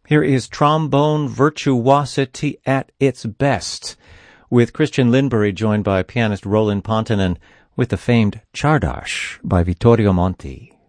Here is trombone virtuosity at its best, with Christian Lindbergh joined by pianist Roland Pontonen with the famed Czardas by Vittorio Monti.